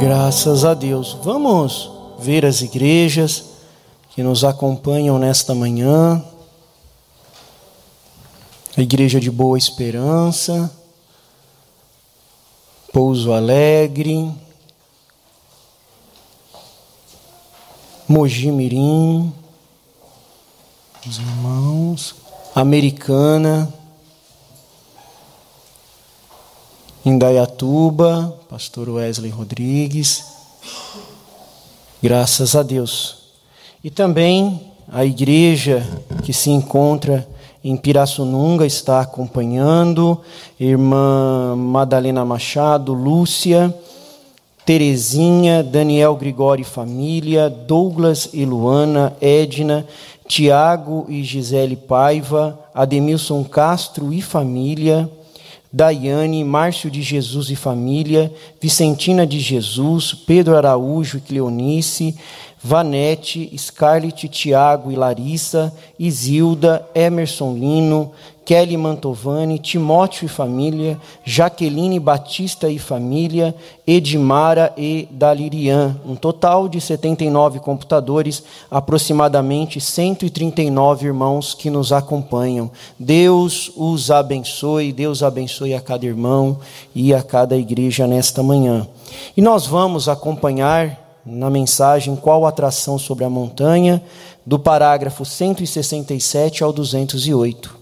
Graças a Deus. Vamos ver as igrejas que nos acompanham nesta manhã. A Igreja de Boa Esperança, Pouso Alegre, Mogi Mirim, os irmãos, Americana, Indaiatuba, pastor Wesley Rodrigues, graças a Deus. E também a igreja que se encontra em Pirassununga está acompanhando, irmã Madalena Machado, Lúcia, Terezinha, Daniel Gregório e família, Douglas e Luana, Edna, Tiago e Gisele Paiva, Ademilson Castro e família, Daiane, Márcio de Jesus e família, Vicentina de Jesus, Pedro Araújo e Cleonice, Vanete, Scarlett, Tiago e Larissa, Isilda, Emerson Lino, Kelly Mantovani, Timóteo e família, Jaqueline Batista e família, Edmara e Dalirian. Um total de 79 computadores, aproximadamente 139 irmãos que nos acompanham. Deus os abençoe, Deus abençoe a cada irmão e a cada igreja nesta manhã. E nós vamos acompanhar na mensagem Qual a Atração sobre a Montanha, do parágrafo 167 ao 208.